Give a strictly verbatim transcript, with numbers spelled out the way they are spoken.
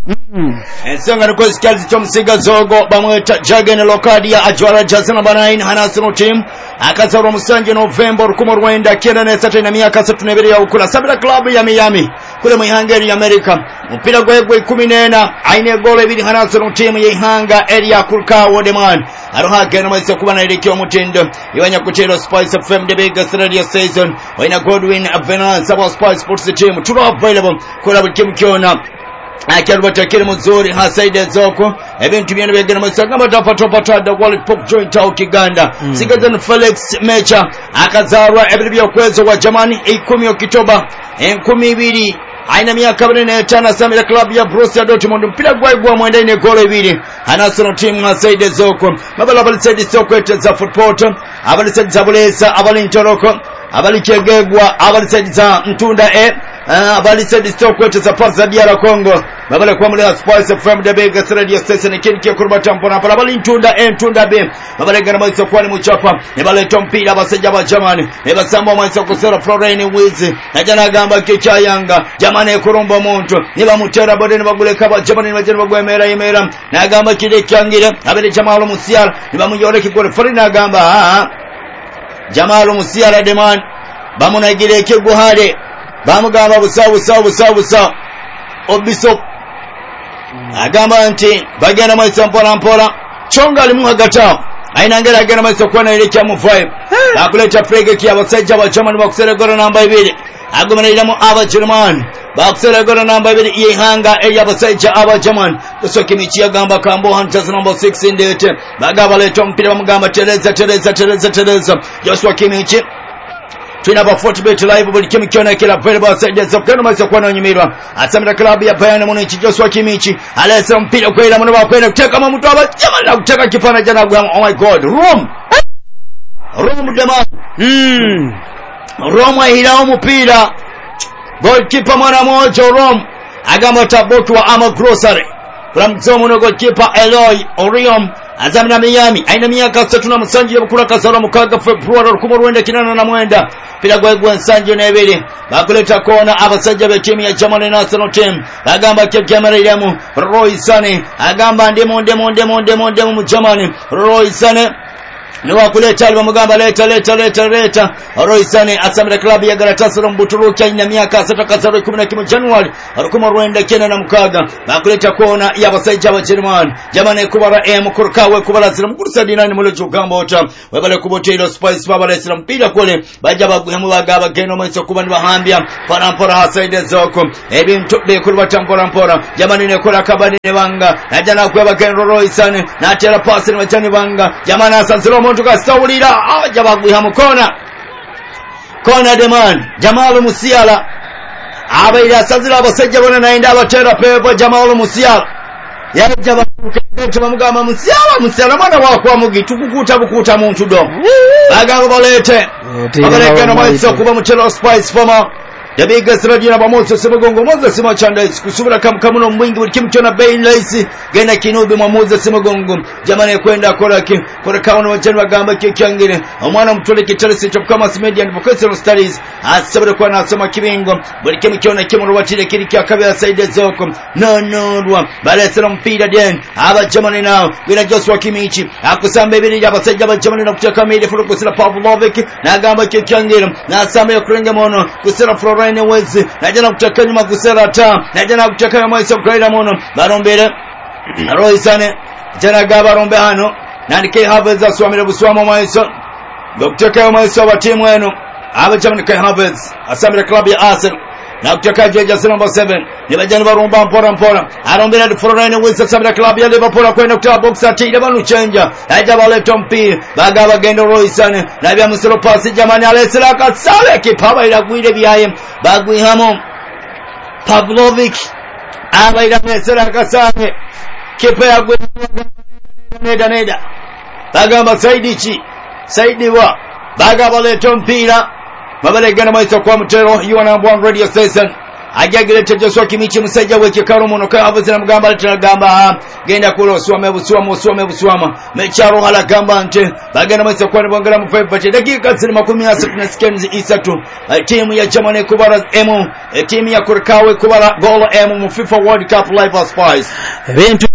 Mm. Ensonga nuko zikazi chomusiga zogo bamweta Jagen Lokadia ajwara jazana banayin hanasino team akazarwa musanje November rukumo rwenda kenda na sata na miaka tatu na ibiri ya ukula Sabira club ya Miami kule mu Hungary America mpira gwegwe kumi nena aine gole biri hanasino team ya Ihanga area kulka wodeman aroha gena mwese kuba na elekeo mutindo ibanya kutero Spice F M the biggest radio station waina Godwin Avenance about Spice Sports team tulo available kula bukimu kiona akirubata kiri muzuri hasaide zoko ebintu byene begena musanga batapato patada wallet pop joint au Kiganda mm. Sigazan Felix Mecha akazarwa ebiri byokwezo wa jamani ikumi okitoba enkumi ibiri aina miaka abiri n'etaano Samira club ya Borussia Dortmund mpira gwagwa mwenda ine golo ibiri hanasino team hasaide zoko mabala balisaidi zoko etza football abalisaidi zabulesa abalintoloko abalikegegwa abalisaidi za Ntunda e Uh, abali said stock za parza diara Congo babale kwa mule Spice F M the biggest radio station kinki kurubata mpona pala bali Ntunda e Ntunda be babale gana mwiso kwa ni muchapa ne bale tompira baseja ba jamani ne basamba mwiso kusera Florine Wizi najana gamba kicha Yanga jamani kurumba muntu ne bamutera bode ne bagule kaba jamani ne bajene bagwemera imera na gamba kide kyangire abele Jamalu Musiala ne bamuyore kigole Florine gamba ah Jamalu Musiala demand bamunagire kiguhare bamugamba busa busa busa busa obiso agamba nti bagenda maiso mpola mpola chonga limu hagata aina ngera agenda maiso kwa na ile kya mu five bakuleta frege kya basajja ba German bakusere gora namba ibiri agomera ilamo aba German bakusere gora namba ibiri Ihanga eya basajja aba German kusoka michi agamba kambo hunters number six indete bagaba leto mpira bamugamba tereza tereza tereza tereza Joshua Kimichi Tuna ba forty bet live buli kimi kiona kila available side za kano masa kwa na nyimirwa Asamira club ya Bayern Munich Joshua Kimichi alesa mpira kwa ila mwana kwenda kuteka kama mtu aba jamani na kuteka kifana jana kwa oh my god Rome Rome dema mm Rome hilao mpira goalkeeper mwana mmoja Rome agamba tabotu wa ama grocery from zomuno goalkeeper Eloy Orion Azamina Miami aina miaka tatu na musanji yabukura kasala mukaga February rukumo rwenda kinana na mwenda pila gwegwa nsanjo na ebiri bakuleta kona abasajja be timu ya Germany national team bagamba ke kamera yamu Roy Sane agamba ndemo ndemo ndemo ndemo ndemo mu Germany Roy Sane ni wakuleta alba mugamba leta leta leta leta Roy Sane Asamira club ya Galatasaray Mbuturuki ina miaka sita kasaro kumi na moja January rukumo rwenda kinana na mukaga bakuleta kona ya basajja ba Germany Germany kubara M kurkawe kubara zira mukurisa dinani mulo jugamba ota webale kubotero Spice babale zira mpira kole bajja baguhamu bagaba geno mwiso kuba nibahambya para mpora hasaide zoko ebintu be kurubata mpora mpora Germany ne kola kabani ne banga najana kweba geno Roy Sane na tera pass ne bajani banga Germany asanziro muntu kasawulira aja baguhamu kona kona demand Jamalu Musiala abaira asanziro abasajja bona naenda abatera pepo Jamalu Musiala yaje bakuketo bamugamba Musiala Musiala mwana wakwa mugitu kukuta bukuta muntu do bagamba balete babalekana maiso kuba muchelo Spice former the biggest radio na bamoto semugongo moza sima chanda kusubira kam kamuno mwingi buli kimchona bay laisi gena kinubi mwamoza semugongo jamani kwenda kola ki kola kauna wajani bagamba kikyangire omwana mutole kitale se chop kama media and vocational studies asabira kwa nasoma kibingo buli kimchona kimuro watile kiri kya kabya side zoko no no rwa bale sera mpira den aba jamani nao bila Joshua Kimichi akusamba ibiri abasajja ba jamani na kutaka mide fulo kusira Pavlovic na gamba kikyangire na asamba yokurenga mono kusira Florine Wezi najana kutaka nyuma kusera ta najana kutaka maiso kwaila mono barombere Roy Sane jana gaba rombe hano nandike Havertz aswamira buswamo maiso kutaka maiso wa timu yenu aba jamani kai Havertz Asamira club ya Arsenal na kutaka jeja number seven ni bajani baromba mpora mpora arombera de Florine Wezi Asamira club ya Liverpool kwenda kutaka box ati ile banu chenja haja bale tompi bagaba gendo Roy Sane na bya musoro pasi jamani alesera kasawe kipaba ila gwire biyaye bagwi hamo Pavlovic abaira mesera kasawe kipa ya gwire neda neda bagamba Saidichi Saidiwa bagaba le tompira babale gana maiso kwa mtero you are number one radio station ajagerete Joshua Kimichi musajja we kikaro muno ka abuzira mugamba alitira gamba genda kulo swame buswama swame buswama mecharo hala gamba nte bagenda mwese kwa bongera mu five bati dakika ziri makumi asatu na seconds isatu timu ya Germany kubara emu timu ya Kurkawe kubara goal emu mu FIFA World Cup Live Spice Bintu